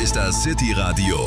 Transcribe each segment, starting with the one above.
ist das City Radio,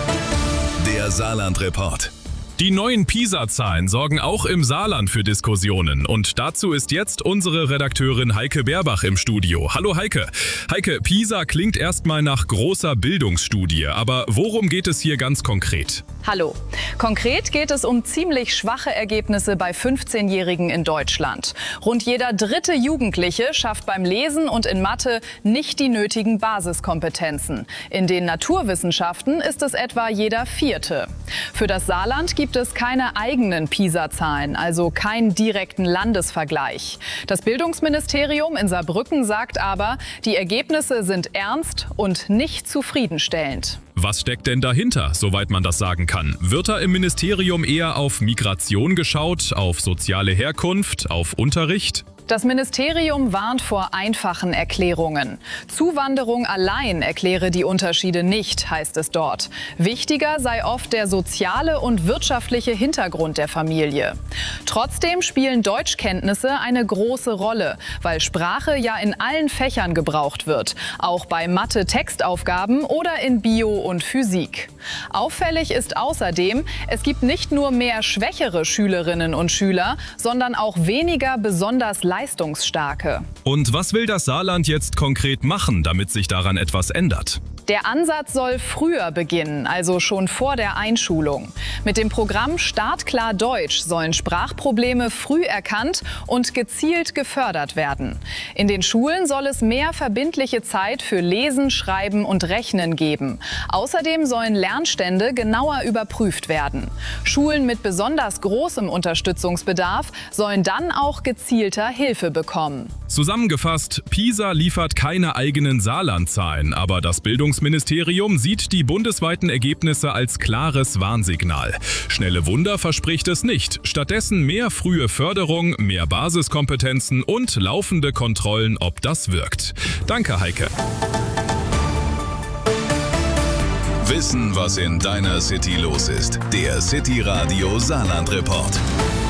der Saarland-Report. Die neuen PISA-Zahlen sorgen auch im Saarland für Diskussionen. Und dazu ist jetzt unsere Redakteurin Heike Berbach im Studio. Hallo Heike. Heike, PISA klingt erstmal nach großer Bildungsstudie. Aber worum geht es hier ganz konkret? Hallo. Konkret geht es um ziemlich schwache Ergebnisse bei 15-Jährigen in Deutschland. Rund jeder dritte Jugendliche schafft beim Lesen und in Mathe nicht die nötigen Basiskompetenzen. In den Naturwissenschaften ist es etwa jeder vierte. Für das Saarland gibt es keine eigenen PISA-Zahlen, also keinen direkten Landesvergleich. Das Bildungsministerium in Saarbrücken sagt aber, die Ergebnisse sind ernst und nicht zufriedenstellend. Was steckt denn dahinter, soweit man das sagen kann? Wird da im Ministerium eher auf Migration geschaut, auf soziale Herkunft, auf Unterricht? Das Ministerium warnt vor einfachen Erklärungen. Zuwanderung allein erkläre die Unterschiede nicht, heißt es dort. Wichtiger sei oft der soziale und wirtschaftliche Hintergrund der Familie. Trotzdem spielen Deutschkenntnisse eine große Rolle, weil Sprache ja in allen Fächern gebraucht wird, auch bei Mathe-Textaufgaben oder in Bio und Physik. Auffällig ist außerdem, es gibt nicht nur mehr schwächere Schülerinnen und Schüler, sondern auch weniger besonders leistungsstarke. Und was will das Saarland jetzt konkret machen, damit sich daran etwas ändert? Der Ansatz soll früher beginnen, also schon vor der Einschulung. Mit dem Programm Startklar Deutsch sollen Sprachprobleme früh erkannt und gezielt gefördert werden. In den Schulen soll es mehr verbindliche Zeit für Lesen, Schreiben und Rechnen geben. Außerdem sollen Lernstände genauer überprüft werden. Schulen mit besonders großem Unterstützungsbedarf sollen dann auch gezielter Hilfe bekommen. Zusammengefasst, PISA liefert keine eigenen Saarland-Zahlen, aber das Bildungsministerium sieht die bundesweiten Ergebnisse als klares Warnsignal. Schnelle Wunder verspricht es nicht. Stattdessen mehr frühe Förderung, mehr Basiskompetenzen und laufende Kontrollen, ob das wirkt. Danke, Heike. Wissen, was in deiner City los ist. Der City Radio Saarland-Report.